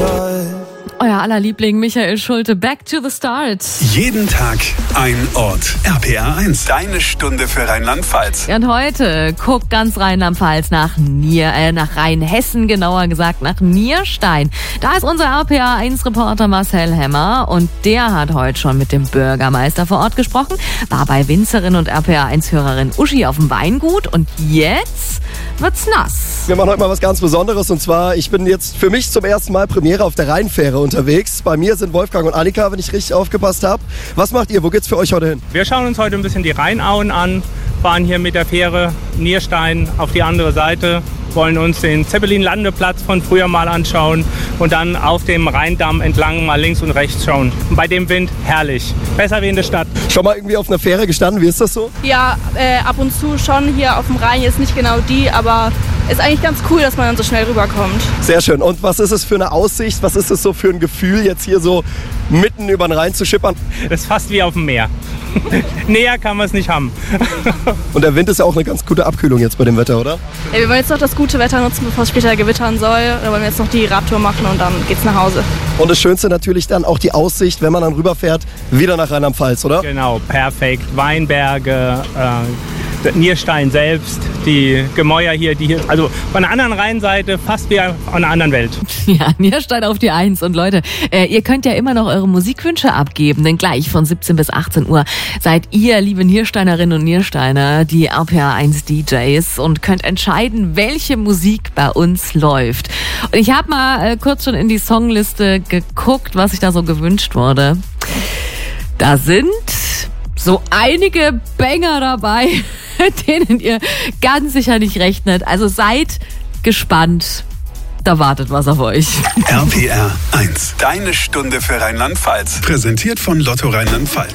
Euer aller Liebling Michael Schulte, Back to the Start. Jeden Tag ein Ort. RPR 1, deine Stunde für Rheinland-Pfalz. Und heute guckt ganz Rheinland-Pfalz nach Rheinhessen, genauer gesagt nach Nierstein. Da ist unser RPR 1 Reporter Marcel Hemmer und der hat heute schon mit dem Bürgermeister vor Ort gesprochen, war bei Winzerin und RPR 1 Hörerin Uschi auf dem Weingut und jetzt wird's nass. Wir machen heute mal was ganz Besonderes und zwar, ich bin jetzt für mich zum ersten Mal Premiere auf der Rheinfähre unterwegs. Bei mir sind Wolfgang und Annika, wenn ich richtig aufgepasst habe. Was macht ihr? Wo geht's für euch heute hin? Wir schauen uns heute ein bisschen die Rheinauen an, fahren hier mit der Fähre Nierstein auf die andere Seite, wollen uns den Zeppelin-Landeplatz von früher mal anschauen und dann auf dem Rheindamm entlang mal links und rechts schauen. Und bei dem Wind herrlich. Besser wie in der Stadt. Schon mal irgendwie auf einer Fähre gestanden? Wie ist das so? Ja, ab und zu schon hier auf dem Rhein. Jetzt nicht genau die, aber ist eigentlich ganz cool, dass man dann so schnell rüberkommt. Sehr schön. Und was ist es für eine Aussicht? Was ist es so für ein Gefühl, jetzt hier so mitten über den Rhein zu schippern? Das ist fast wie auf dem Meer. Näher kann man es nicht haben. Und der Wind ist ja auch eine ganz gute Abkühlung jetzt bei dem Wetter, oder? Ja, wir wollen jetzt noch das gute Wetter nutzen, bevor es später gewittern soll. Da wollen wir jetzt noch die Radtour machen und dann geht's nach Hause. Und das Schönste natürlich dann auch die Aussicht, wenn man dann rüberfährt, wieder nach Rheinland-Pfalz, oder? Genau, perfekt. Weinberge, Nierstein selbst, die Gemäuer hier, also von der anderen Rheinseite fast wie auf einer anderen Welt. Ja, Nierstein auf die 1. Und Leute, ihr könnt ja immer noch eure Musikwünsche abgeben, denn gleich von 17 bis 18 Uhr seid ihr, liebe Niersteinerinnen und Niersteiner, die RPR 1 DJs und könnt entscheiden, welche Musik bei uns läuft. Und ich habe mal kurz schon in die Songliste geguckt, was sich da so gewünscht wurde. Da sind so einige Banger dabei, mit denen ihr ganz sicher nicht rechnet. Also seid gespannt. Da wartet was auf euch. RPR 1, deine Stunde für Rheinland-Pfalz. Präsentiert von Lotto Rheinland-Pfalz.